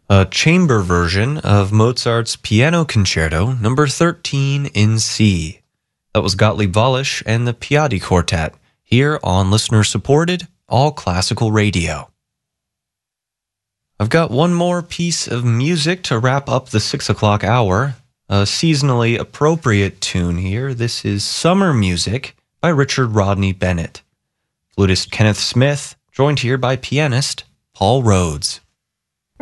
A chamber version of Mozart's Piano Concerto number 13 in C. That was Gottlieb Wallisch and the Piatti Quartet, here on listener-supported, all-classical radio. I've got one more piece of music to wrap up the 6 o'clock hour, a seasonally appropriate tune here. This is Summer Music by Richard Rodney Bennett. Flutist Kenneth Smith, joined here by pianist Paul Rhodes.